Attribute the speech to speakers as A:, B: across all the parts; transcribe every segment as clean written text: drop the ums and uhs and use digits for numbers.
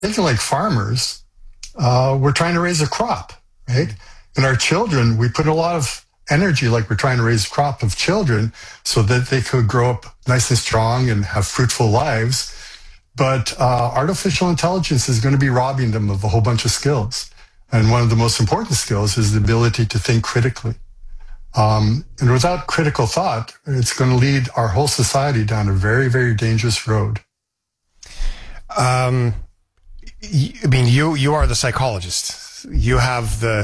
A: thinking like farmers, we're trying to raise a crop, right? And our children, we put a lot of energy like we're trying to raise a crop of children so that they could grow up nice and strong and have fruitful lives. But artificial intelligence is going to be robbing them of a whole bunch of skills. And one of the most important skills is the ability to think critically. And without critical thought, it's going to lead our whole society down a very, very dangerous road.
B: I mean, you are the psychologist. You have the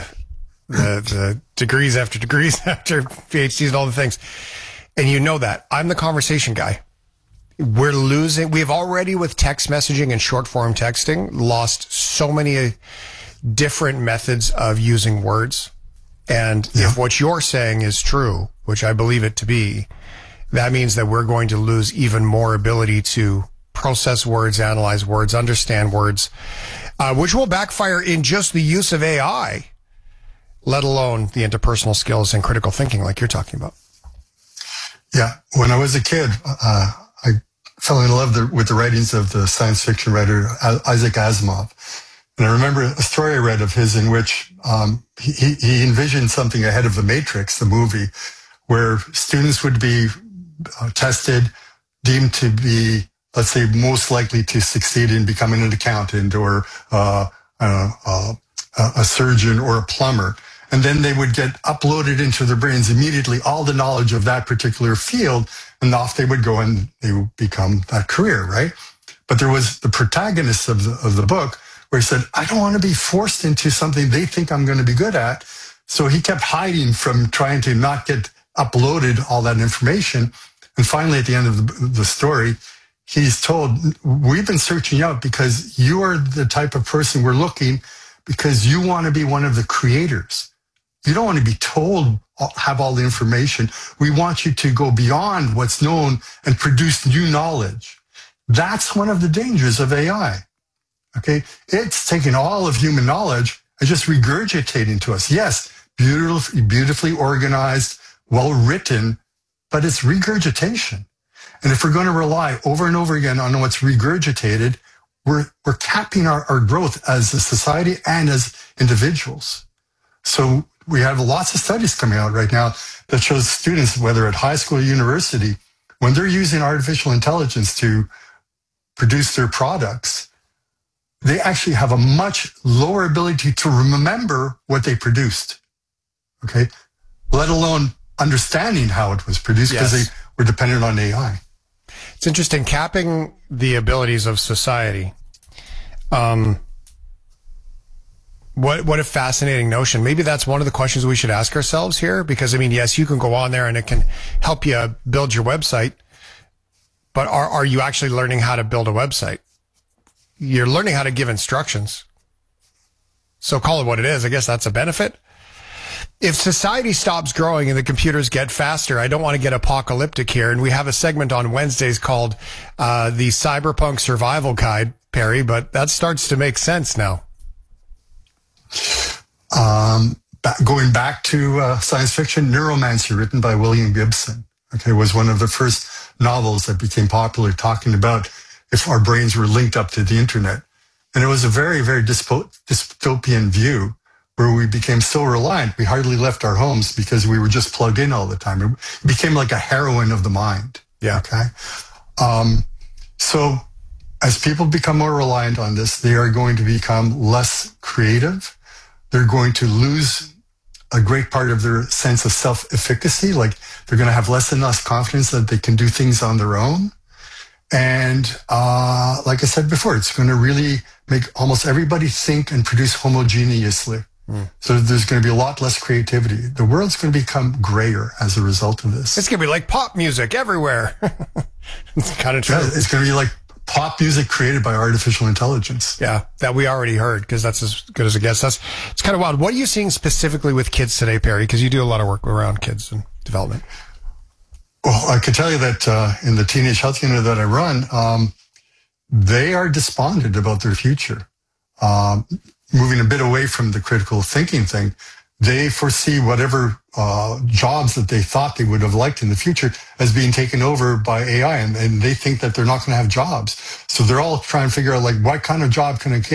B: degrees after degrees after PhDs and all the things. And you know that. I'm the conversation guy. We've already, with text messaging and short form texting, lost so many different methods of using words. And if what you're saying is true, which I believe it to be, that means that we're going to lose even more ability to process words, analyze words, understand words, which will backfire in just the use of AI, let alone the interpersonal skills and critical thinking like you're talking about.
A: Yeah. When I was a kid, I fell in love with the writings of the science fiction writer Isaac Asimov. And I remember a story I read of his in which he envisioned something ahead of The Matrix, the movie, where students would be tested, deemed to be, let's say, most likely to succeed in becoming an accountant or a surgeon or a plumber. And then they would get uploaded into their brains immediately, all the knowledge of that particular field, and off they would go and they would become that career, right? But there was the protagonist of the book where he said, I don't want to be forced into something they think I'm going to be good at. So he kept hiding from trying to not get uploaded all that information. And finally, at the end of the story, he's told, we've been searching you out because you are the type of person we're looking because you want to be one of the creators. You don't want to be told, have all the information. We want you to go beyond what's known and produce new knowledge. That's one of the dangers of AI. Okay, it's taking all of human knowledge and just regurgitating to us. Yes, beautifully organized, well written, but it's regurgitation. And if we're going to rely over and over again on what's regurgitated, we're capping our growth as a society and as individuals. So we have lots of studies coming out right now that shows students, whether at high school or university, when they're using artificial intelligence to produce their products, they actually have a much lower ability to remember what they produced, okay? Let alone understanding how it was produced because they were dependent on AI.
B: It's interesting, capping the abilities of society. What a fascinating notion. Maybe that's one of the questions we should ask ourselves here, because, I mean, yes, you can go on there and it can help you build your website, but are you actually learning how to build a website? You're learning how to give instructions. So call it what it is. I guess that's a benefit. If society stops growing and the computers get faster, I don't want to get apocalyptic here. And we have a segment on Wednesdays called the Cyberpunk Survival Guide, Perry, but that starts to make sense now.
A: Going back to science fiction, Neuromancer, written by William Gibson, okay, was one of the first novels that became popular, talking about if our brains were linked up to the internet. And it was a very, very dystopian view where we became so reliant, we hardly left our homes because we were just plugged in all the time. It became like a heroin of the mind.
B: Yeah.
A: Okay. So as people become more reliant on this, they are going to become less creative. They're going to lose a great part of their sense of self-efficacy. Like they're going to have less and less confidence that they can do things on their own. And like I said before, it's going to really make almost everybody think and produce homogeneously. So there's going to be a lot less creativity. The world's going to become grayer as a result of this.
B: It's going to be like pop music everywhere. It's kind of true.
A: Yeah, it's going to be like pop music created by artificial intelligence.
B: Yeah, that we already heard, because that's as good as it gets. It's kind of wild. What are you seeing specifically with kids today, Perry? Because you do a lot of work around kids and development.
A: Well, I can tell you that in the teenage health unit that I run, they are despondent about their future. Moving a bit away from the critical thinking thing, they foresee whatever jobs that they thought they would have liked in the future as being taken over by AI, and they think that they're not going to have jobs. So they're all trying to figure out, like, what kind of job can I get?